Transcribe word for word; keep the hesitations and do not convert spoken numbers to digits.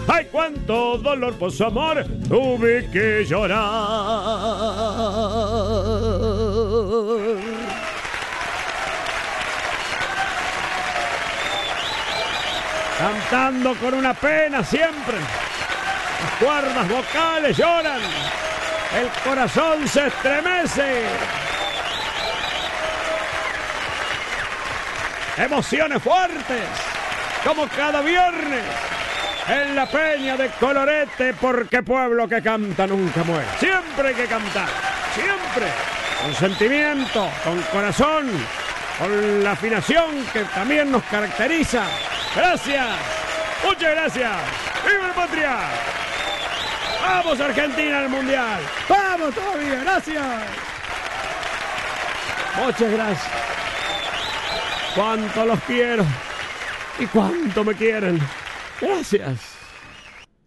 Ay, cuánto dolor por su amor tuve que llorar. Cantando con una pena siempre. Las cuerdas vocales lloran. El corazón se estremece. Emociones fuertes, como cada viernes, en la peña de Colorete, porque pueblo que canta nunca muere. Siempre hay que cantar, siempre, con sentimiento, con corazón, con la afinación que también nos caracteriza. Gracias, muchas gracias. ¡Viva la patria! ¡Vamos Argentina al Mundial! ¡Vamos todavía! ¡Gracias! Muchas gracias. Cuánto los quiero y cuánto me quieren. Gracias.